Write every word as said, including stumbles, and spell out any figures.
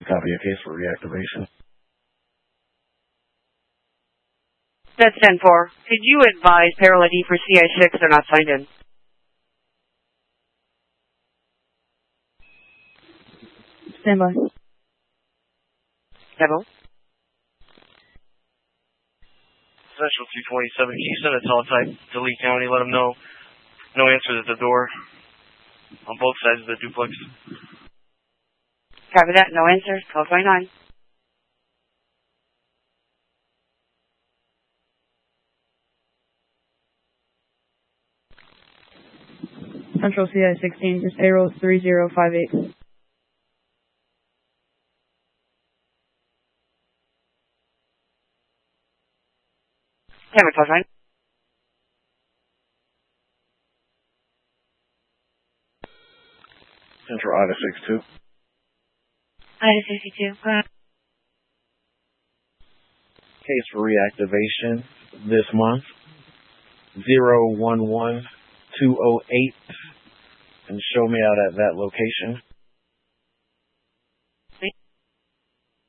Copy a case for reactivation. That's ten four. Could you advise payroll I D for C I six are not signed in? Stand by. Hello? Central two twenty-seven, can you send a teletype to Lee County? Let them know. No answers at the door on both sides of the duplex. Copy that. No answers. twelve twenty-nine. Central C I sixteen, just payroll three zero five eight. Camera twelve twenty-nine. Central Ida sixty-two. Ida sixty-two. Go ahead. Case for reactivation this month. zero one one two oh eight. And show me out at that location.